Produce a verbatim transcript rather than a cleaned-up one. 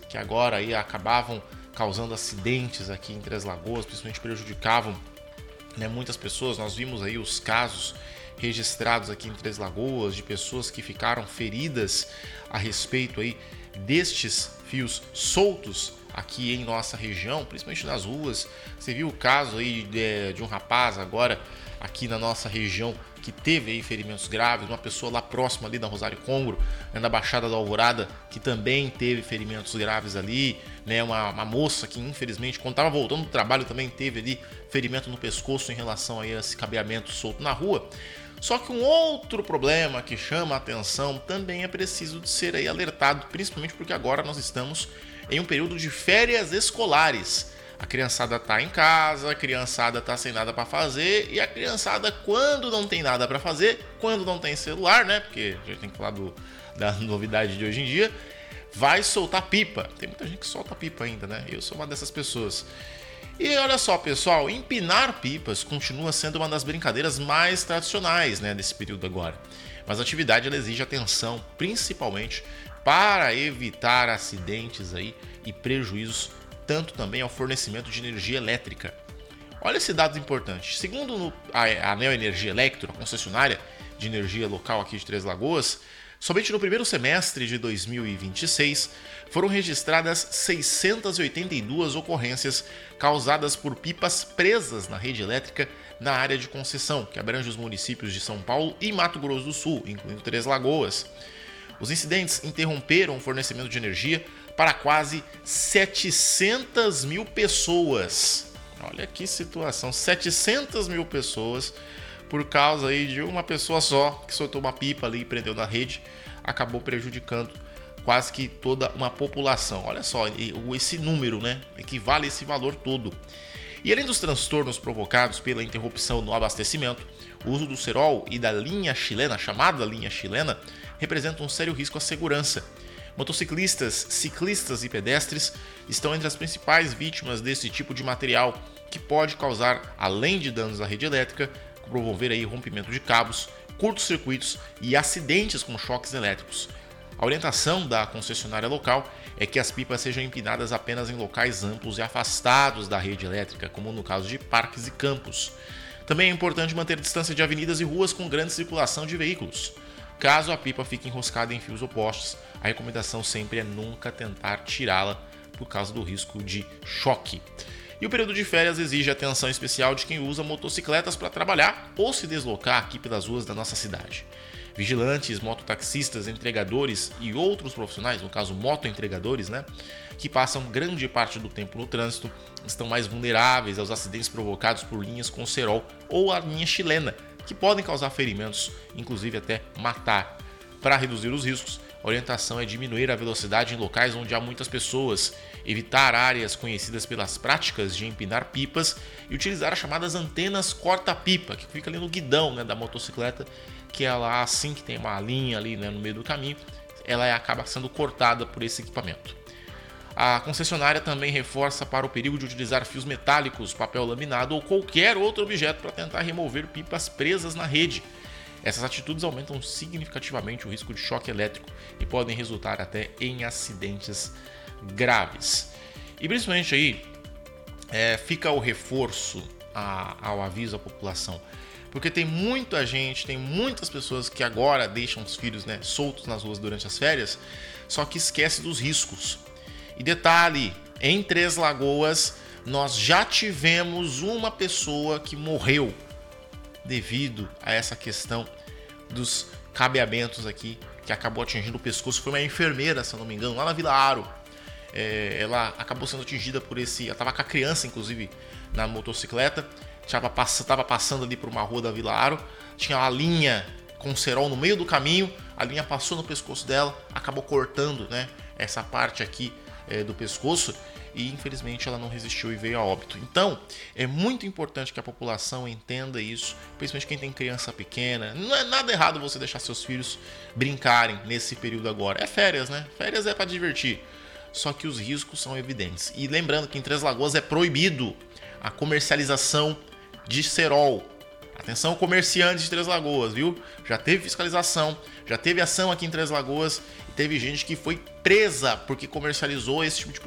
que agora aí acabavam causando acidentes aqui em Três Lagoas, principalmente prejudicavam, né, muitas pessoas. Nós vimos aí os casos registrados aqui em Três Lagoas de pessoas que ficaram feridas a respeito aí destes fios soltos aqui em nossa região, principalmente nas ruas. Você viu o caso aí de, de um rapaz agora aqui na nossa região que teve aí ferimentos graves, uma pessoa lá próxima ali da Rosário Congro, na Baixada da Alvorada, que também teve ferimentos graves ali, né? Uma, uma moça que infelizmente, quando estava voltando do trabalho, também teve ali ferimento no pescoço em relação a esse cabeamento solto na rua. Só que um outro problema que chama a atenção também é preciso de ser aí alertado, principalmente porque agora nós estamos em um período de férias escolares. A criançada tá em casa, a criançada tá sem nada para fazer, e a criançada, quando não tem nada para fazer, quando não tem celular, né? Porque a gente tem que falar do, da novidade de hoje em dia, vai soltar pipa. Tem muita gente que solta pipa ainda, né? Eu sou uma dessas pessoas. E olha só, pessoal, empinar pipas continua sendo uma das brincadeiras mais tradicionais, né, desse período agora. Mas a atividade ela exige atenção, principalmente para evitar acidentes aí e prejuízos, tanto também ao fornecimento de energia elétrica. Olha esse dado importante. Segundo a Neo Energia Electro, a concessionária de energia local aqui de Três Lagoas, somente no primeiro semestre de dois mil e vinte e seis foram registradas seiscentas e oitenta e duas ocorrências causadas por pipas presas na rede elétrica na área de concessão, que abrange os municípios de São Paulo e Mato Grosso do Sul, incluindo Três Lagoas. Os incidentes interromperam o fornecimento de energia para quase setecentas mil pessoas. Olha que situação, setecentas mil pessoas por causa aí de uma pessoa só que soltou uma pipa ali e prendeu na rede, acabou prejudicando quase que toda uma população. Olha só, esse número, né, equivale a esse valor todo. E além dos transtornos provocados pela interrupção no abastecimento, o uso do cerol e da linha chilena, chamada linha chilena, representa um sério risco à segurança. Motociclistas, ciclistas e pedestres estão entre as principais vítimas desse tipo de material, que pode causar, além de danos à rede elétrica, promover aí rompimento de cabos, curtos-circuitos e acidentes com choques elétricos. A orientação da concessionária local é que as pipas sejam empinadas apenas em locais amplos e afastados da rede elétrica, como no caso de parques e campos. Também é importante manter distância de avenidas e ruas com grande circulação de veículos. Caso a pipa fique enroscada em fios opostos, a recomendação sempre é nunca tentar tirá-la por causa do risco de choque. E o período de férias exige atenção especial de quem usa motocicletas para trabalhar ou se deslocar aqui pelas ruas da nossa cidade. Vigilantes, mototaxistas, entregadores e outros profissionais, no caso motoentregadores, né, que passam grande parte do tempo no trânsito, estão mais vulneráveis aos acidentes provocados por linhas com cerol ou a linha chilena, que podem causar ferimentos, inclusive até matar. Para reduzir os riscos, a orientação é diminuir a velocidade em locais onde há muitas pessoas, evitar áreas conhecidas pelas práticas de empinar pipas e utilizar as chamadas antenas corta-pipa, que fica ali no guidão, né, da motocicleta, que ela, assim que tem uma linha ali, né, no meio do caminho, ela acaba sendo cortada por esse equipamento. A concessionária também reforça para o perigo de utilizar fios metálicos, papel laminado ou qualquer outro objeto para tentar remover pipas presas na rede. Essas atitudes aumentam significativamente o risco de choque elétrico e podem resultar até em acidentes graves. E principalmente aí é, fica o reforço a, ao aviso à população, porque tem muita gente, tem muitas pessoas que agora deixam os filhos, né, soltos nas ruas durante as férias, só que esquece dos riscos. E detalhe, em Três Lagoas nós já tivemos uma pessoa que morreu devido a essa questão dos cabeamentos aqui, que acabou atingindo o pescoço. Foi uma enfermeira, se eu não me engano, lá na Vila Aro. É, ela acabou sendo atingida por esse... Ela estava com a criança, inclusive, na motocicleta. Estava passando ali por uma rua da Vila Aro. Tinha uma linha com cerol no meio do caminho. A linha passou no pescoço dela, acabou cortando, né, essa parte aqui é, do pescoço. E infelizmente ela não resistiu e veio a óbito. Então é muito importante que a população entenda isso, principalmente quem tem criança pequena. Não é nada errado você deixar seus filhos brincarem nesse período agora. É férias, né? Férias é para divertir. Só que os riscos são evidentes. E lembrando que em Três Lagoas é proibido a comercialização de cerol. Atenção, comerciantes de Três Lagoas, viu? Já teve fiscalização, já teve ação aqui em Três Lagoas e teve gente que foi presa porque comercializou esse tipo de produto.